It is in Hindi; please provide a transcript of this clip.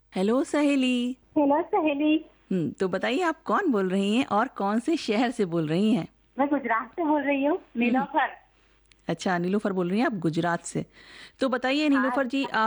हेलो सहेली। हेलो सहेली। तो बताइए आप कौन बोल रही हैं और कौन से शहर से बोल रही हैं? मैं गुजरात से बोल रही हूँ, हम्म, नीलोफर। अच्छा नीलोफर बोल रही हैं आप गुजरात से। तो बताइए हाँ नीलोफर जी,